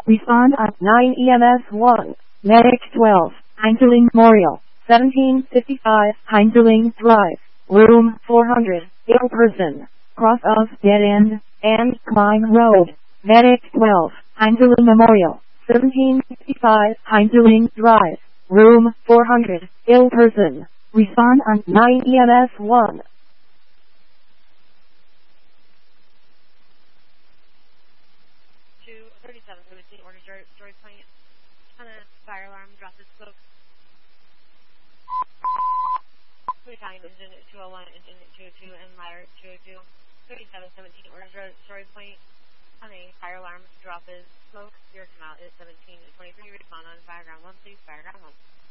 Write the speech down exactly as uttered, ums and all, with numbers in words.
Respond at nine E M S one. Medic twelve. Heinzerling Memorial. seventeen fifty-five Heinzerling Drive. Room four hundred. Ill person. Cross of dead end. And Klein Road. Medic twelve. Heinzerling Memorial. seventeen fifty-five Heinzerling Drive. Room four hundred. Ill person. Respond on nine E M S one. two thirty-seven seventeen, order story, story point. On a fire alarm, drop this smoke. Three times, engine two oh one, engine two oh two, and ladder two oh two. thirty-seven seventeen, order story point. On a fire alarm, drop is smoke. Your come out is seventeen twenty-three. Respond on fireground one, please. Fireground one.